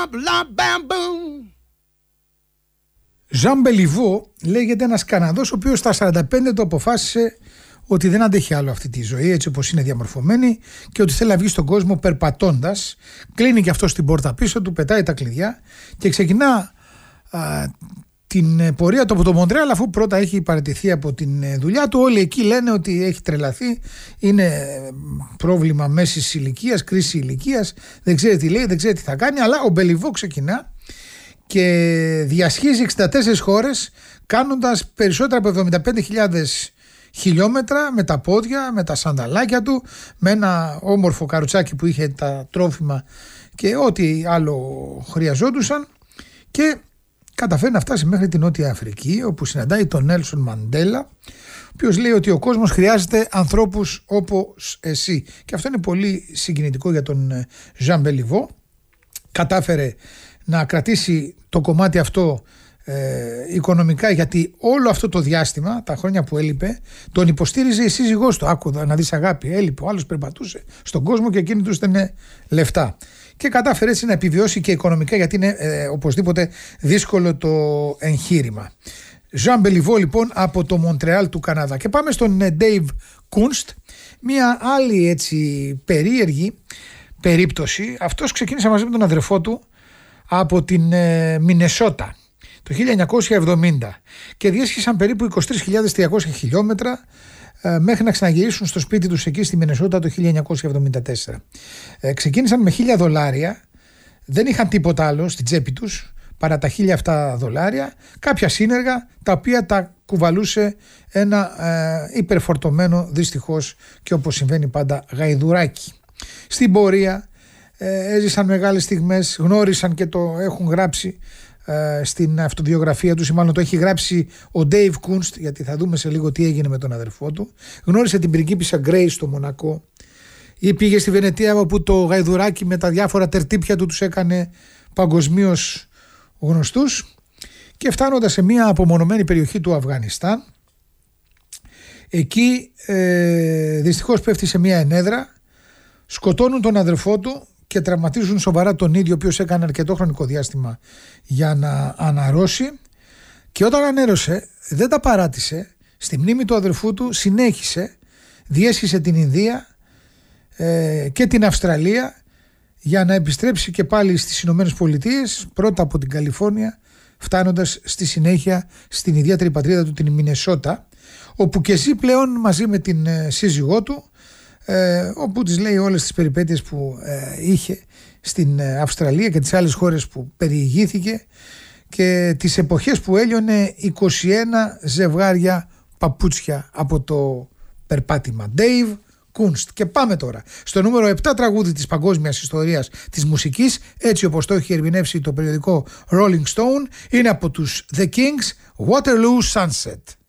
Ζαν Μπελιβό λέγεται ένας Καναδός ο οποίος στα 45 του αποφάσισε ότι δεν αντέχει άλλο αυτή τη ζωή έτσι όπως είναι διαμορφωμένη και ότι θέλει να βγει στον κόσμο περπατώντας. Κλείνει και αυτό την πόρτα πίσω του, πετάει τα κλειδιά και ξεκινά την πορεία του από το Μοντρεάλ, αφού πρώτα έχει παραιτηθεί από την δουλειά του. Όλοι εκεί λένε ότι έχει τρελαθεί, είναι πρόβλημα μέσης ηλικίας, κρίση ηλικίας, δεν ξέρει τι λέει, δεν ξέρει τι θα κάνει, αλλά ο Μπελιβό ξεκινά και διασχίζει 64 χώρες κάνοντας περισσότερα από 75.000 χιλιόμετρα με τα πόδια, με τα σανταλάκια του, με ένα όμορφο καρουτσάκι που είχε τα τρόφιμα και ό,τι άλλο χρειαζόντουσαν, και καταφέρει να φτάσει μέχρι την Νότια Αφρική, όπου συναντάει τον Νέλσον Μαντέλα, ο οποίος λέει ότι ο κόσμος χρειάζεται ανθρώπους όπως εσύ. Και αυτό είναι πολύ συγκινητικό για τον Ζαν Μπελιβό. Κατάφερε να κρατήσει το κομμάτι αυτό οικονομικά, γιατί όλο αυτό το διάστημα, τα χρόνια που έλειπε, τον υποστήριζε η σύζυγός του. Άκου να δεις αγάπη, έλειπε, ο άλλος περπατούσε στον κόσμο και εκείνη του στέλνε λεφτά. Και κατάφερε έτσι να επιβιώσει και οικονομικά, γιατί είναι οπωσδήποτε δύσκολο το εγχείρημα. Ζαν Μπελιβό λοιπόν από το Μοντρεάλ του Καναδά. Και πάμε στον Dave Kunst, μια άλλη έτσι περίεργη περίπτωση. Αυτός ξεκίνησε μαζί με τον αδερφό του από την Μινεσότα το 1970 και διέσχισαν περίπου 23.300 χιλιόμετρα μέχρι να ξαναγυρίσουν στο σπίτι τους εκεί στη Μινεσότα το 1974. Ξεκίνησαν με $1,000, δεν είχαν τίποτα άλλο στην τσέπη τους παρά τα $1,000, κάποια σύνεργα τα οποία τα κουβαλούσε ένα υπερφορτωμένο, δυστυχώς και όπως συμβαίνει πάντα, γαϊδουράκι. Στην πορεία έζησαν μεγάλες στιγμές, γνώρισαν και το έχουν γράψει στην αυτοβιογραφία τους, ή μάλλον το έχει γράψει ο Dave Kunst, γιατί θα δούμε σε λίγο τι έγινε με τον αδερφό του. Γνώρισε την πριγκίπισσα Grace στο Μονακό, ή πήγε στη Βενετία, όπου το γαϊδουράκι με τα διάφορα τερτύπια του τους έκανε παγκοσμίως γνωστούς, και φτάνοντας σε μια απομονωμένη περιοχή του Αφγανιστάν, εκεί δυστυχώς πέφτει σε μια ενέδρα, σκοτώνουν τον αδερφό του και τραυματίζουν σοβαρά τον ίδιο, ο οποίος έκανε αρκετό χρονικό διάστημα για να αναρρώσει, και όταν ανέρωσε δεν τα παράτησε, στη μνήμη του αδερφού του συνέχισε, διέσχισε την Ινδία και την Αυστραλία για να επιστρέψει και πάλι στις Ηνωμένες Πολιτείες, πρώτα από την Καλιφόρνια, φτάνοντας στη συνέχεια στην ιδιαίτερη πατρίδα του, την Μινεσότα, όπου και ζει πλέον μαζί με την σύζυγό του, όπου της λέει όλες τις περιπέτειες που είχε στην Αυστραλία και τις άλλες χώρες που περιηγήθηκε και τις εποχές που έλειωνε 21 ζευγάρια παπούτσια από το περπάτημα. Dave Kunst. Και πάμε τώρα στο νούμερο 7 τραγούδι της παγκόσμιας ιστορίας της μουσικής, έτσι όπως το έχει ερμηνεύσει το περιοδικό Rolling Stone. Είναι από τους The Kings, Waterloo Sunset.